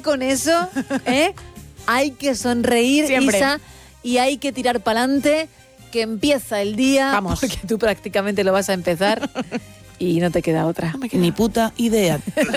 con eso, hay que sonreír, Siempre. Isa, y hay que tirar para adelante, que empieza el día. Vamos. Porque tú prácticamente lo vas a empezar y no te queda otra. Ni puta idea.